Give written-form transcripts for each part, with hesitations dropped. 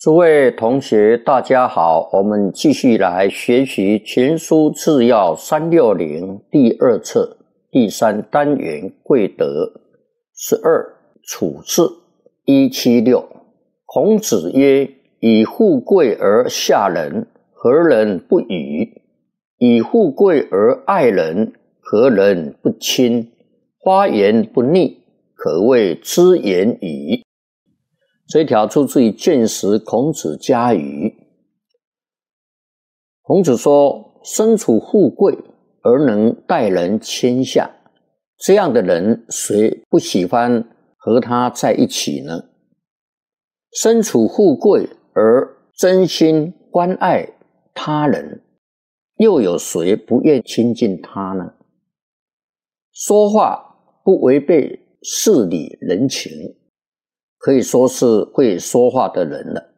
诸位同学大家好，我们继续来学习群书治要360第二册第3单元贵德12处事176。孔子曰：以富贵而下人，何人不与？以富贵而爱人，何人不亲？花言不逆，可谓知言矣。这一条出自于《卷10孔子家语》。孔子说，身处富贵而能待人谦下，这样的人谁不喜欢和他在一起呢？身处富贵而真心关爱他人，又有谁不愿亲近他呢？说话不违背事理人情，可以说是会说话的人了。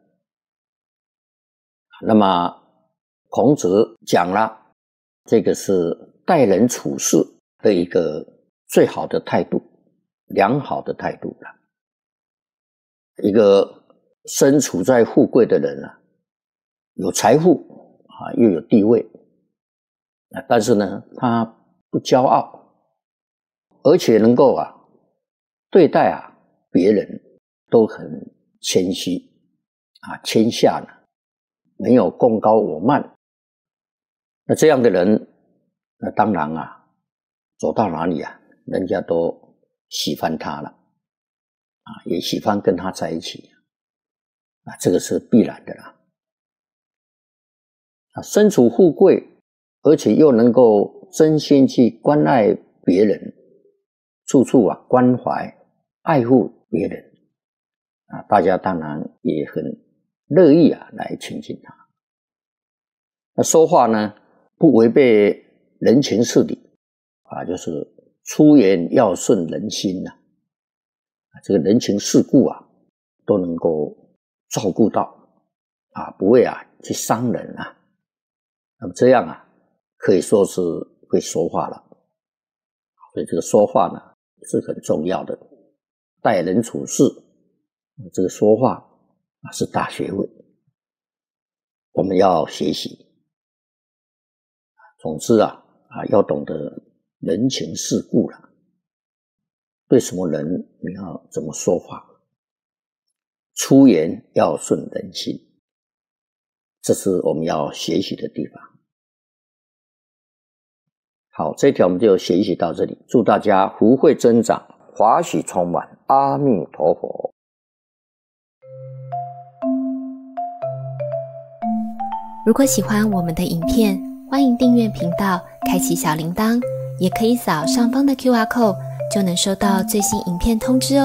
那么孔子讲了，这个是待人处事的一个最好的态度，良好的态度了。一个身处在富贵的人啊，有财富啊，又有地位，但是呢，他不骄傲，而且能够对待别人都很谦虚谦下呢，没有贡高我慢。那这样的人，那当然走到哪里人家都喜欢他了也喜欢跟他在一起这个是必然的啦。身处富贵，而且又能够真心去关爱别人，处处关怀爱护别人大家当然也很乐意来亲近他。那说话呢，不违背人情事理就是出言要顺人心这个人情世故都能够照顾到不会去伤人那么这样可以说是会说话了。所以这个说话呢是很重要的，待人处事这个说话是大学问，我们要学习。总之要懂得人情世故了，对什么人你要怎么说话，出言要顺人心，这是我们要学习的地方。好，这一条我们就学习到这里，祝大家福慧增长，华喜充满，阿弥陀佛。 如果喜欢我们的影片，欢迎订阅频道，开启小铃铛，也可以扫上方的 QR code， 就能收到最新影片通知哦。